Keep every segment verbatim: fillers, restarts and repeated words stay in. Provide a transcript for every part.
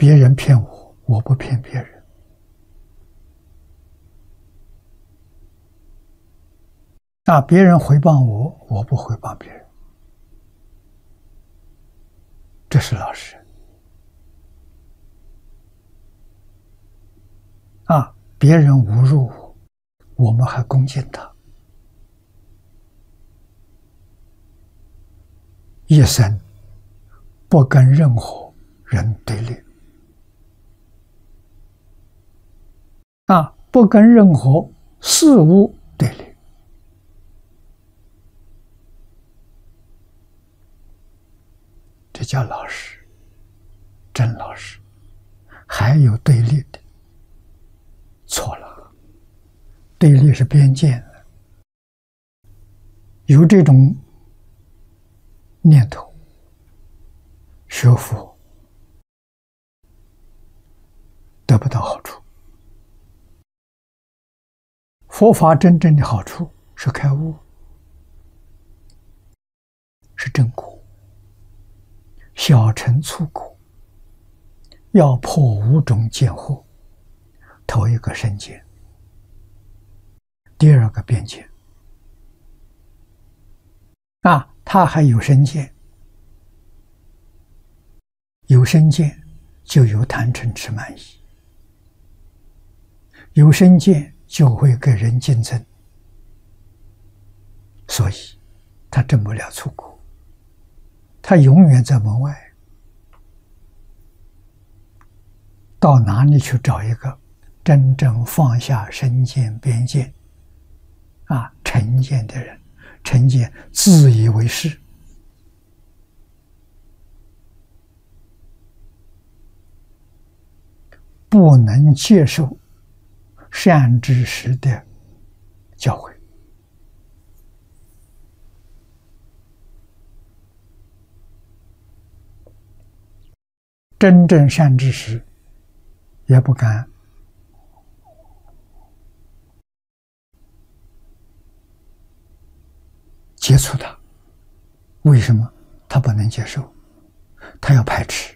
别人骗我，我不骗别人。啊，别人诽谤我，我不诽谤别人。这是老实人。啊，别人侮辱我，我们还恭敬他。一生不跟任何人对立。啊，不跟任何事物对立。这叫老实，真老实。还有对立的，错了。对立是偏见，有这种念头，学佛得不到好处。佛法真正的好处是开悟，是正果。小乘粗果，要破五种见惑。头一个身见，第二个边见。啊，他还有身见，有身见就有贪嗔痴慢疑，有身见就会给人竞争，所以他证不了出果，他永远在门外。到哪里去找一个真正放下身见边见啊成见的人？成见自以为是，不能接受善知识的教诲。真正善知识也不敢接触他。为什么？他不能接受，他要排斥。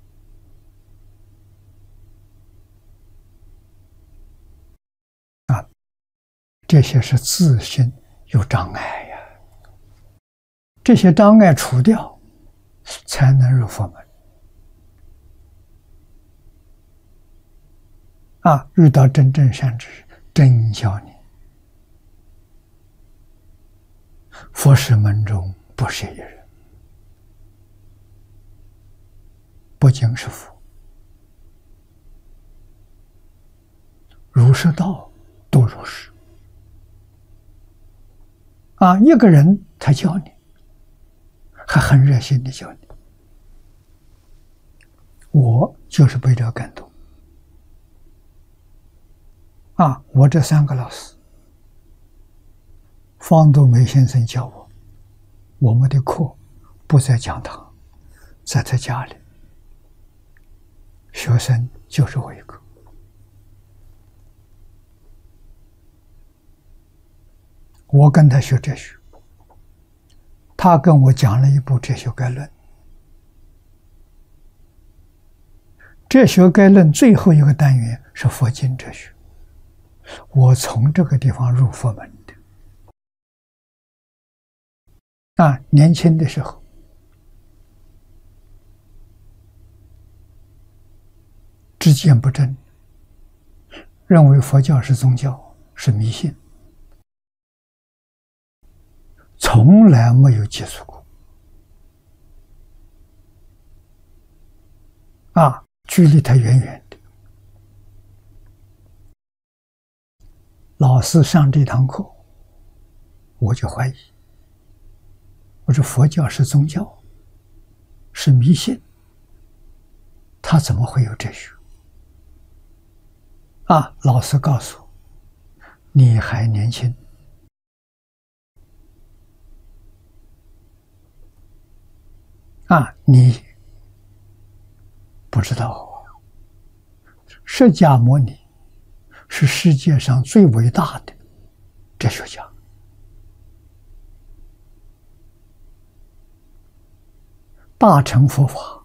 啊，这些是自心有障碍呀。这些障碍除掉，才能入佛门。啊，遇到真正善知识，真教你。佛事门中不设一人，不仅是佛，儒释道都如是。啊，一个人他教你，还很热心的教你。我就是被这个感动。啊，我这三个老师，方东梅先生教我，我们的课不在讲堂，在他家里，学生就是我一个。我跟他学哲学，他跟我讲了一部哲学概论。哲学概论最后一个单元是佛经哲学，我从这个地方入佛门的。啊，年轻的时候，知见不正，认为佛教是宗教，是迷信，从来没有接触过。啊，距离他远远的。老师上这堂课，我就怀疑，我说佛教是宗教，是迷信，他怎么会有哲学？啊，老师告诉我，你还年轻，啊，你不知道，释迦牟尼是世界上最伟大的哲学家。大乘佛法